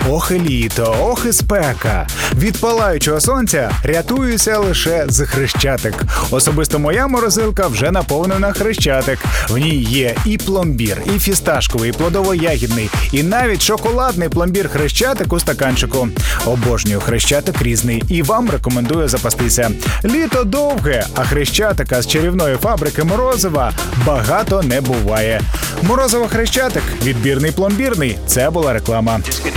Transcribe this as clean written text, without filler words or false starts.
Ох і літо, ох і спека. Від палаючого сонця рятуюся лише з Хрещатик. Особисто моя морозилка вже наповнена Хрещатик. В ній є і пломбір, і фісташковий, і плодово-ягідний, і навіть шоколадний пломбір Хрещатик у стаканчику. Обожнюю Хрещатик різний і вам рекомендую запастися. Літо довге, а Хрещатика з чарівної фабрики морозива багато не буває. Морозиво Хрещатик, відбірний пломбірний – це була реклама.